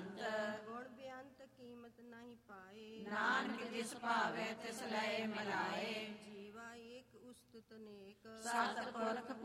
ਸੰਤ। ਗੁਣ ਬੇਅੰਤ ਕੀਮਤ ਨਹੀਂ ਪਾਏ, ਨਾਨਕ ਜਿਸ ਭਾਵੇ ਤਿਸ ਲਏ ਮਿਲਾਏ। ਜੀਵਾ ਏਕ ਉਸਤਤ ਨੇਕ, ਸਤਿ ਪੁਰਖ